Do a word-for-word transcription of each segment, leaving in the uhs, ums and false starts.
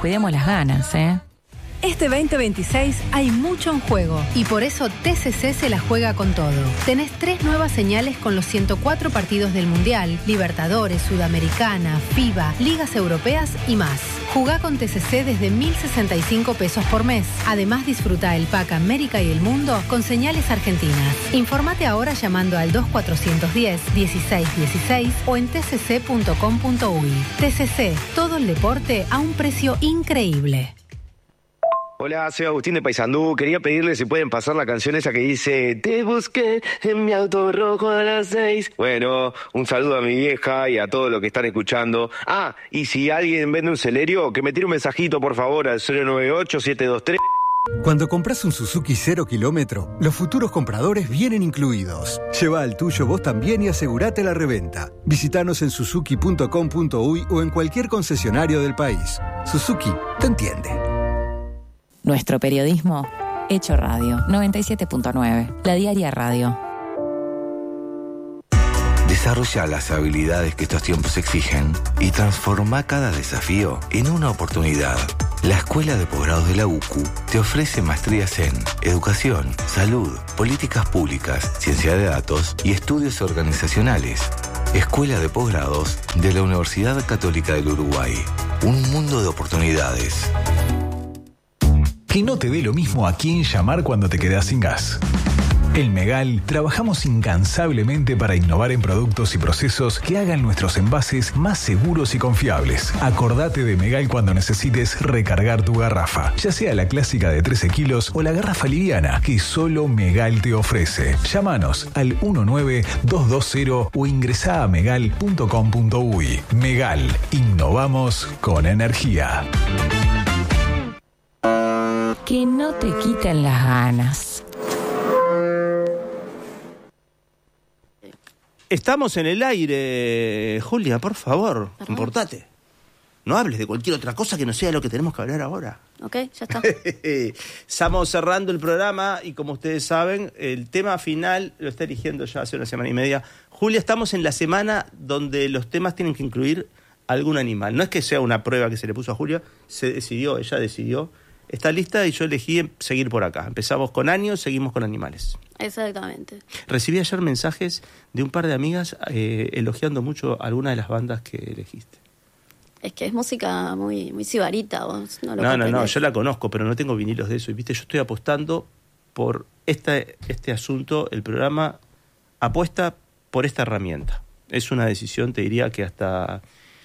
cuidemos las ganas, ¿eh? Este veinte veintiséis hay mucho en juego y por eso T C C se la juega con todo. Tenés tres nuevas señales con los ciento cuatro partidos del Mundial, Libertadores, Sudamericana, FIBA, Ligas Europeas y más. Jugá con T C C desde mil sesenta y cinco pesos por mes. Además disfruta el Pack América y el Mundo con señales argentinas. Informate ahora llamando al dos cuatrocientos diez, dieciséis dieciséis o en t c c punto com punto u y. T C C, todo el deporte a un precio increíble. Hola, soy Agustín de Paysandú. Quería pedirle si pueden pasar la canción esa que dice te busqué en mi auto rojo a las seis. Bueno, un saludo a mi vieja y a todos los que están escuchando. Ah, y si alguien vende un Celerio, que me tire un mensajito por favor al cero nueve ocho siete dos tres. Cuando compras un Suzuki cero kilómetro, los futuros compradores vienen incluidos. Lleva al tuyo vos también y asegurate la reventa. Visítanos en suzuki punto com punto u y o en cualquier concesionario del país. Suzuki te entiende. Nuestro periodismo, hecho radio, noventa y siete punto nueve, la diaria radio. Desarrolla las habilidades que estos tiempos exigen y transforma cada desafío en una oportunidad. La Escuela de Posgrados de la U C U te ofrece maestrías en Educación, Salud, Políticas Públicas, Ciencia de Datos y Estudios Organizacionales. Escuela de Posgrados de la Universidad Católica del Uruguay. Un mundo de oportunidades. Que no te dé lo mismo a quién llamar cuando te quedas sin gas. En Megal trabajamos incansablemente para innovar en productos y procesos que hagan nuestros envases más seguros y confiables. Acordate de Megal cuando necesites recargar tu garrafa, ya sea la clásica de trece kilos o la garrafa liviana que solo Megal te ofrece. Llámanos al uno nueve dos dos cero o ingresá a megal punto com punto u y. Megal, innovamos con energía. Que no te quiten las ganas. Estamos en el aire, Julia, por favor, Perdón. comportate. No hables de cualquier otra cosa que no sea lo que tenemos que hablar ahora. Ok, ya está. Estamos cerrando el programa y como ustedes saben, el tema final lo está eligiendo ya hace una semana y media. Julia, estamos en la semana donde los temas tienen que incluir algún animal. No es que sea una prueba que se le puso a Julia, se decidió, ella decidió. Está lista y yo elegí seguir por acá. Empezamos con años, seguimos con animales. Exactamente. Recibí ayer mensajes de un par de amigas eh, elogiando mucho algunas de las bandas que elegiste. Es que es música muy, muy sibarita, vos no lo No, no, no, comprendés. yo la conozco, pero no tengo vinilos de eso. Y viste, yo estoy apostando por esta, este asunto, el programa apuesta por esta herramienta. Es una decisión, te diría, que hasta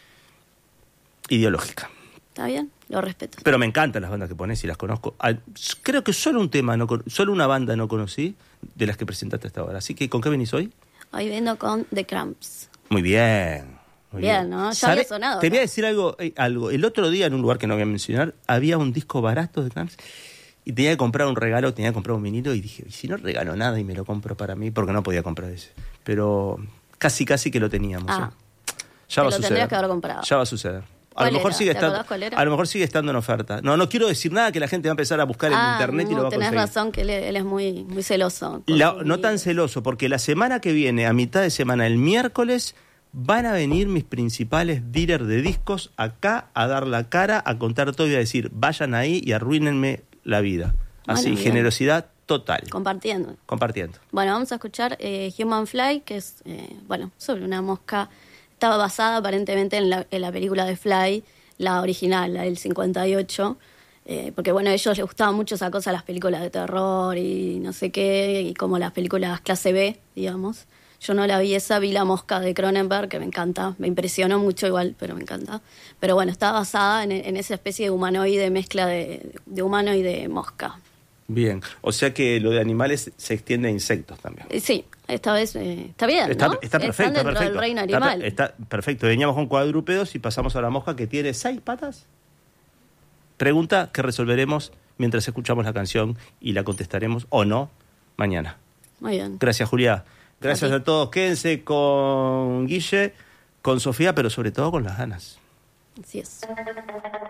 ideológica. Está bien, lo respeto. Pero me encantan las bandas que pones y las conozco. Al, creo que solo un tema, no, solo una banda no conocí de las que presentaste hasta ahora. Así que, ¿con qué venís hoy? Hoy vengo con The Cramps. Muy bien. Muy bien, bien, ¿no? Ya había sonado. Te ¿no? voy a decir algo, eh, algo. El otro día, en un lugar que no voy a mencionar, había un disco barato de Cramps y tenía que comprar un regalo, tenía que comprar un vinilo y dije, ¿y si no regalo nada y me lo compro para mí? Porque no podía comprar ese. Pero casi, casi que lo teníamos. Ah, ¿eh? Ya va a lo suceder. tendrías que haber comprado. Ya va a suceder. A lo mejor era? sigue ¿Te estando, acordás cuál era? a lo mejor sigue estando en oferta. No, no quiero decir nada que la gente va a empezar a buscar en ah, internet y no, lo va a conseguir. tenés razón que él, él es muy, muy celoso. La, no tan celoso, porque la semana que viene, a mitad de semana, el miércoles, van a venir mis principales dealers de discos acá a dar la cara, a contar todo y a decir, vayan ahí y arruínenme la vida. Así, bueno, generosidad total. Compartiendo. Compartiendo. Bueno, vamos a escuchar eh, Human Fly, que es, eh, bueno, sobre una mosca. Estaba basada aparentemente en la, en la película de Fly, la original, la del cincuenta y ocho, eh, porque bueno, a ellos les gustaba mucho esa cosa, las películas de terror y no sé qué, y como las películas clase B, digamos. Yo no la vi esa, vi La Mosca de Cronenberg, que me encanta, me impresionó mucho igual, pero me encanta. Pero bueno, está basada en, en esa especie de humanoide, mezcla de, de humano y de mosca. Bien, o sea que lo de animales se extiende a insectos también. Eh, sí, esta vez eh, está bien, Está, ¿no? está perfecto, Están dentro perfecto. del reino Está, animal. está perfecto. Veníamos con cuadrúpedos y pasamos a la mosca que tiene seis patas. Pregunta que resolveremos mientras escuchamos la canción y la contestaremos o no mañana. Muy bien. Gracias, Julia. Gracias a, a todos. Quédense con Guille, con Sofía, pero sobre todo con las ganas. Así es.